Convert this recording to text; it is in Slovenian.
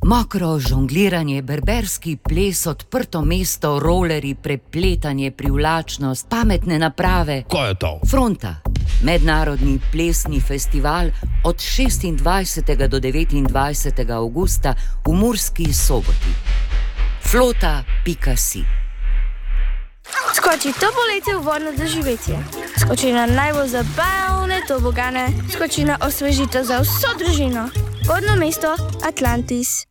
Mokro žongliranje, berberski ples, odprto mesto, rolerji, prepletanje, privlačnost, pametne naprave. Kaj je to? Fronta, mednarodni plesni festival od 26. do 29. avgusta v Murski Soboti. Flota.si. Skoči to poletje v vodno doživetje. Skoči na najbolj zabavne tobogane. Skoči na osvežitev za vso družino. Vodno mesto Atlantis.